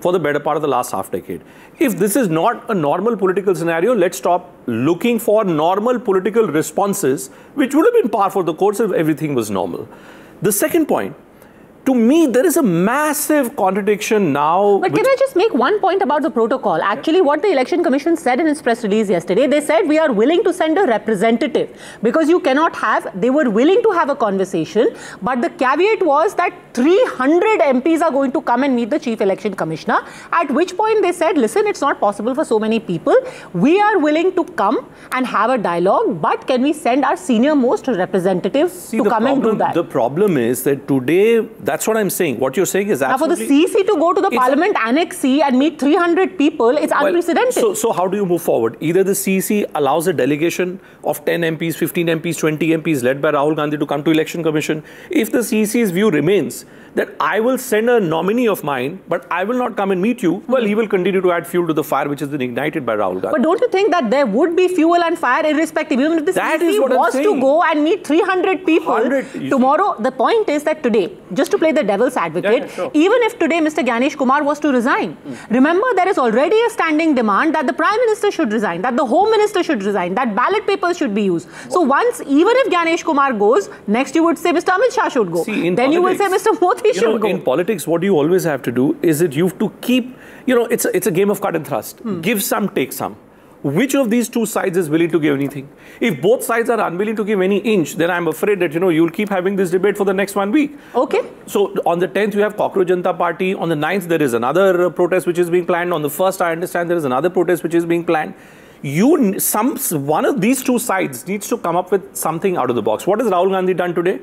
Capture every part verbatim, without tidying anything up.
for the better part of the last half decade. If this is not a normal political scenario, let's stop looking for normal political responses, which would have been par for the course if everything was normal. The second point, to me, there is a massive contradiction now. But can I just make one point about the protocol? Actually, what the Election Commission said in its press release yesterday, they said we are willing to send a representative because you cannot have, they were willing to have a conversation, but the caveat was that three hundred M Ps are going to come and meet the Chief Election Commissioner, at which point they said, listen, it's not possible for so many people. We are willing to come and have a dialogue, but can we send our senior most representative See, to come problem, and do that? The problem is that today, that's what I'm saying. What you're saying is absolutely... Now, for the C C to go to the Parliament Annex C and meet three hundred people, it's well, unprecedented. So, so how do you move forward? Either the C C allows a delegation of ten M Ps, fifteen M Ps, twenty M Ps led by Rahul Gandhi to come to Election Commission. If the C C's view remains that I will send a nominee of mine, but I will not come and meet you, well, he will continue to add fuel to the fire which has been ignited by Rahul Gandhi. But don't you think that there would be fuel and fire irrespective? Even if the that C C was to go and meet three hundred people tomorrow, the point is that today, just to play the devil's advocate, yeah, sure. even if today Mister Gyanesh Kumar was to resign, mm. remember there is already a standing demand that the Prime Minister should resign, that the Home Minister should resign, that ballot papers should be used. So once, even if Gyanesh Kumar goes, next you would say Mister Amit Shah should go. See, then politics, you will say Mister Modi you should know, go. In politics, what you always have to do is that you have to keep, you know, it's a, it's a game of cut and thrust. Hmm. Give some, take some. Which of these two sides is willing to give anything? If both sides are unwilling to give any inch, then I'm afraid that, you know, you'll keep having this debate for the next one week. Okay. So on the tenth, you have Cockroach Janata Party. On the ninth, there is another uh, protest which is being planned. On the first, I understand there is another protest which is being planned. You, some, one of these two sides needs to come up with something out of the box. What has Rahul Gandhi done today?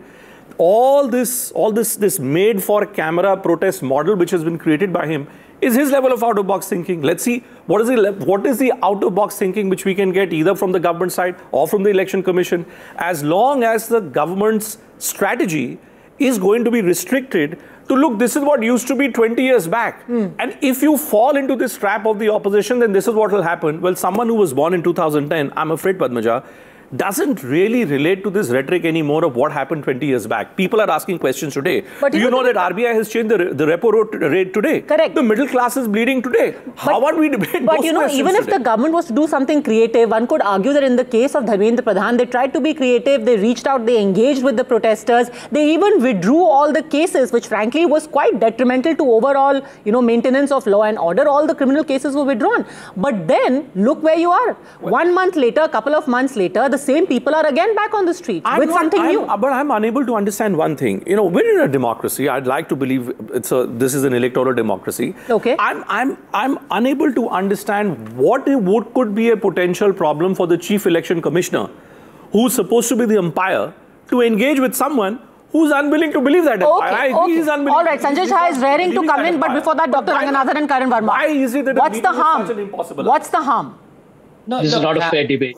All this, all this, this made-for-camera protest model which has been created by him is his level of out-of-box thinking. Let's see what is the what is the out-of-box thinking which we can get either from the government side or from the Election Commission. As long as the government's strategy is going to be restricted to, look, this is what used to be twenty years back. Mm. And if you fall into this trap of the opposition, then this is what will happen. Well, someone who was born in two thousand ten, I'm afraid, Padmaja, doesn't really relate to this rhetoric anymore of what happened twenty years back. People are asking questions today. But Do you, you know that R B I has changed the, the repo rate today? Correct. The middle class is bleeding today. But, How are we debating But you know, even if today? the government was to do something creative, one could argue that in the case of Dharmendra Pradhan, they tried to be creative, they reached out, they engaged with the protesters, they even withdrew all the cases, which frankly was quite detrimental to overall, you know, maintenance of law and order. All the criminal cases were withdrawn. But then, look where you are. Well, One month later, a couple of months later, the same people are again back on the street I'm with not, something I'm, new. But I'm unable to understand one thing. You know, we're in a democracy. I'd like to believe it's a, this is an electoral democracy. Okay. I'm, I'm, I'm unable to understand what, what could be a potential problem for the Chief Election Commissioner, who's supposed to be the umpire, to engage with someone who's unwilling to believe that okay, empire. Okay. He's unwilling. All right, Sanjay Jha is raring to come in, but before that, Doctor Ranganathan and Karan Verma. Why is it that What's the harm? such an impossible? What's the harm? No, this is not a fair debate.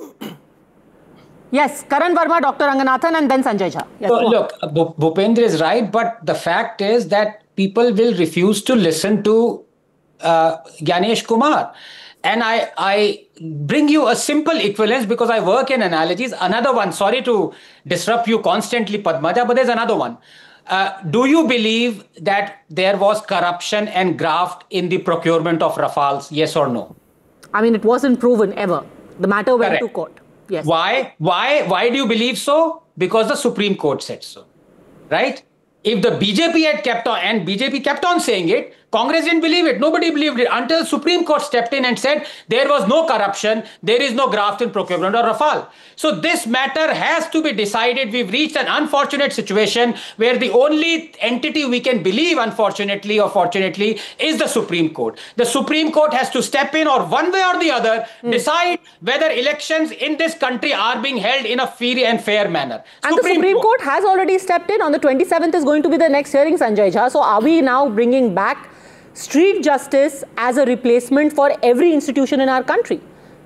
Yes, Karan Verma, Doctor Ranganathan, and then Sanjay Jha. Yes, so, look, Bhupendra is right, but the fact is that people will refuse to listen to uh, Gyanesh Kumar. And I, I bring you a simple equivalence because I work in analogies. Another one, sorry to disrupt you constantly, Padmaja, but there's another one. Uh, do you believe that there was corruption and graft in the procurement of Rafales? Yes or no? I mean, it wasn't proven ever. The matter went Correct. to court. Yes. Why? Why? Why do you believe so? Because the Supreme Court said so, right? If the B J P had kept on, and B J P kept on saying it, Congress didn't believe it. Nobody believed it until Supreme Court stepped in and said there was no corruption, there is no graft in procurement or Rafale. So this matter has to be decided. We've reached an unfortunate situation where the only entity we can believe, unfortunately or fortunately, is the Supreme Court. The Supreme Court has to step in, or one way or the other, mm. decide whether elections in this country are being held in a free and fair manner. And Supreme the Supreme Court. Court has already stepped in. On the twenty-seventh is going to be the next hearing, Sanjay Jha. So are we now bringing back street justice as a replacement for every institution in our country?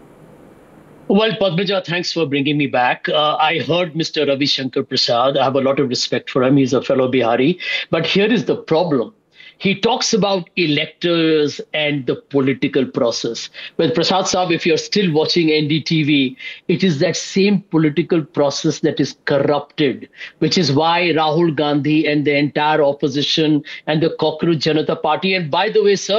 Well, Padmaja, thanks for bringing me back. Uh, I heard Mister Ravi Shankar Prasad. I have a lot of respect for him. He's a fellow Bihari. But here is the problem. He talks about electors and the political process. Well, Prasad Saab, if you're still watching N D T V, it is that same political process that is corrupted, which is why Rahul Gandhi and the entire opposition and the Cockroach Janata Party, and by the way, sir,